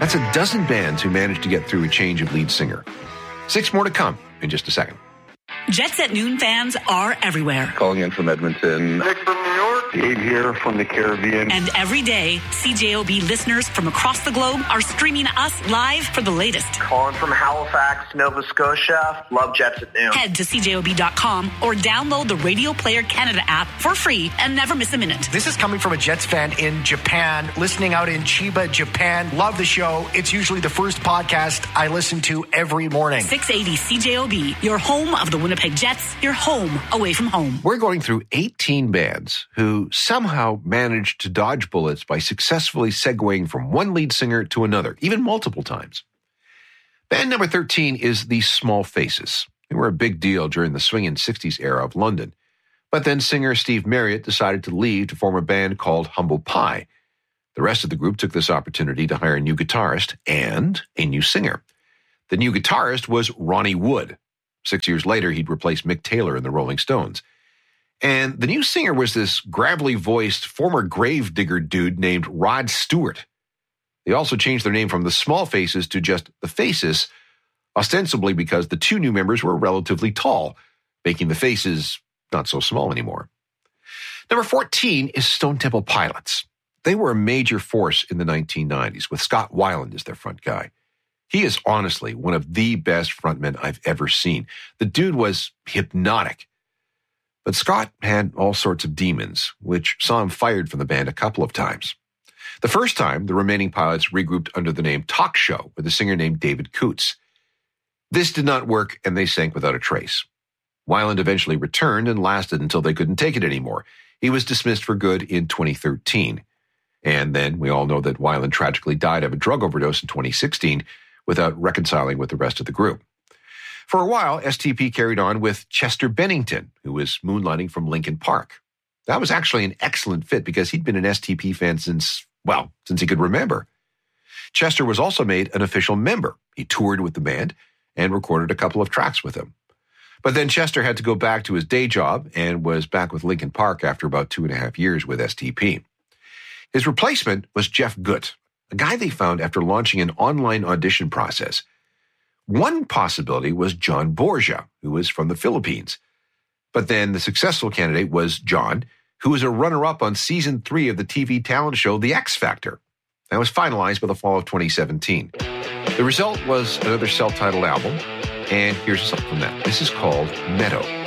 That's a dozen bands who managed to get through a change of lead singer. 6 more to come in just a second. Jets at Noon fans are everywhere. Calling in from Edmonton. Nick from New York. Dave here from the Caribbean. And every day, CJOB listeners from across the globe are streaming us live for the latest. Calling from Halifax, Nova Scotia. Love Jets at Noon. Head to CJOB.com or download the Radio Player Canada app for free and never miss a minute. This is coming from a Jets fan in Japan, listening out in Chiba, Japan. Love the show. It's usually the first podcast I listen to every morning. 680 CJOB, your home of the Winnipeg Jets, your home away from home. We're going through 18 bands who somehow managed to dodge bullets by successfully segueing from one lead singer to another, even multiple times. Band number 13 is the Small Faces. They were a big deal during the swinging 60s era of London. But then singer Steve Marriott decided to leave to form a band called Humble Pie. The rest of the group took this opportunity to hire a new guitarist and a new singer. The new guitarist was Ronnie Wood. 6 years later, he'd replaced Mick Taylor in the Rolling Stones. And the new singer was this gravelly-voiced former gravedigger dude named Rod Stewart. They also changed their name from the Small Faces to just the Faces, ostensibly because the two new members were relatively tall, making the Faces not so small anymore. Number 14 is Stone Temple Pilots. They were a major force in the 1990s, with Scott Weiland as their front guy. He is honestly one of the best frontmen I've ever seen. The dude was hypnotic. But Scott had all sorts of demons, which saw him fired from the band a couple of times. The first time, the remaining pilots regrouped under the name Talk Show with a singer named David Coots. This did not work, and they sank without a trace. Weiland eventually returned and lasted until they couldn't take it anymore. He was dismissed for good in 2013. And then we all know that Weiland tragically died of a drug overdose in 2016 without reconciling with the rest of the group. For a while, STP carried on with Chester Bennington, who was moonlighting from Linkin Park. That was actually an excellent fit because he'd been an STP fan since he could remember. Chester was also made an official member. He toured with the band and recorded a couple of tracks with them. But then Chester had to go back to his day job and was back with Linkin Park after about 2.5 years with STP. His replacement was Jeff Gutt, a guy they found after launching an online audition process. One possibility was John Borgia, who was from the Philippines. But then the successful candidate was John, who was a runner-up on Season 3 of the TV talent show The X Factor. That was finalized by the fall of 2017. The result was another self-titled album, and here's a song from that. This is called Meadow.